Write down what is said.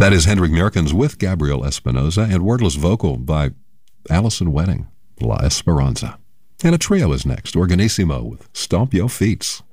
That is Hendrik Nerkens with Gabriel Espinosa and wordless vocal by Allison Wedding, La Esperanza. And a trio is next, Organissimo with Stomp Yo' Feets.